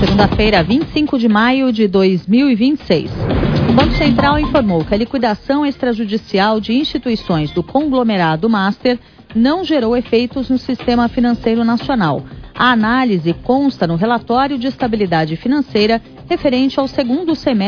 segunda-feira, 25 de maio de 2026. O Banco Central informou que a liquidação extrajudicial de instituições do conglomerado Master não gerou efeitos no sistema financeiro nacional. A análise consta no relatório de estabilidade financeira referente ao segundo semestre